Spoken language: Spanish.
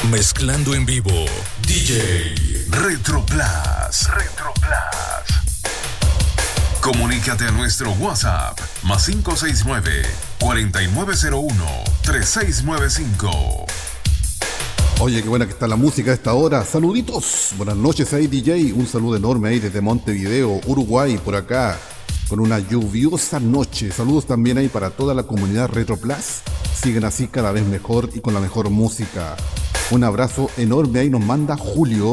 Mezclando en vivo, DJ Retroplas. Comunícate a nuestro WhatsApp +569 4901 3695. Oye, qué buena que está la música a esta hora. Saluditos, buenas noches ahí, DJ. Un saludo enorme ahí desde Montevideo, Uruguay, por acá, con una lluviosa noche. Saludos también ahí para toda la comunidad Retroplas. Siguen así cada vez mejor y con la mejor música. Un abrazo enorme ahí nos manda Julio.